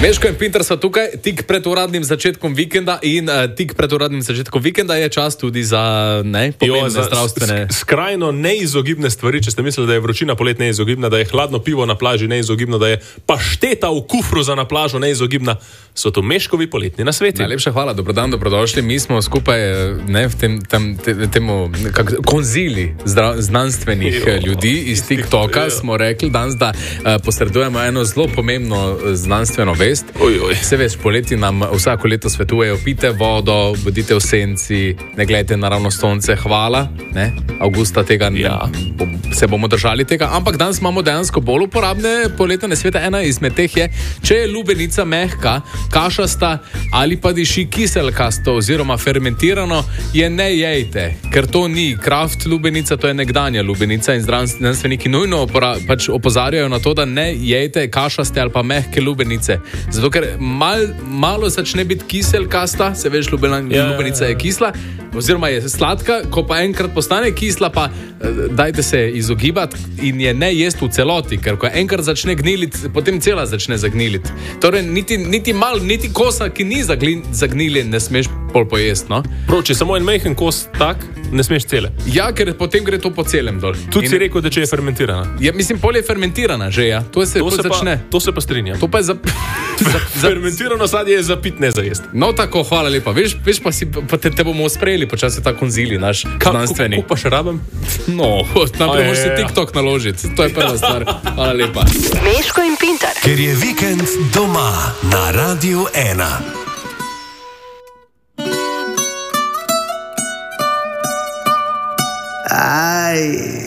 Meško in Pintar so tukaj tik pred uradnim začetkom vikenda in tik pred uradnim začetkom vikenda je čas tudi za pomembne zdravstvene. Skrajno neizogibne stvari, če ste mislili, da je vročina polet neizogibna, da je hladno pivo na plaži neizogibno, da je pašteta v kufru za na plažo neizogibna, so to Meškovi poletni nasveti. Najlepša hvala, dobrodan, dobrodošli. Mi smo skupaj v temu konzili znanstvenih ljudi iz TikToka smo rekli danes, da posredujemo eno zelo pomembno znanstveno vest. Se veš, poleti nam vsako leto svetujejo, pite vodo, bodite v senci, ne gledajte naravno sonce, hvala. Avgusta tega se bomo držali tega, ampak danes imamo dejansko bolj uporabne poletne svete. Ena izmed teh je, če je lubenica mehka, kašasta ali pa diši kiselkasto oziroma fermentirano, je ne jejte, ker to ni kraft lubenica, to je nekdanja lubenica in znanstveniki nujno opozarjajo na to, da ne jejte kašaste ali pa mehke lubenice. Zato, ker malo začne biti kiselkasta, se veš, lubenica je kisla, oziroma je sladka, ko pa enkrat postane kisla, pa dajte se izogibati in je ne jest v celoti, ker ko enkrat začne gniliti, potem cela začne zagniliti. Torej, niti kosa, ki ni zagnili, ne smeš pol pojesti, no? Če samo en mehen kos tak, ne smeš cele. Ja, ker potem gre to po celem dol. Tudi si rekel, da če je fermentirana. Ja, mislim, pol je fermentirana že, ja. To se pa strinjam. To pa je fermentirano sadje je za pit, ne za jesti. No tako, hvala lepa. Veš pa te bomo sprejeli počasi ta konzili, naš znanstveni. Kako pa še rabim? No, naprej moraš si TikTok naložiti. To je prva stvar. Hvala lepa. Meško in Pintar. Ker je vikend doma na Radiu 1. Aj.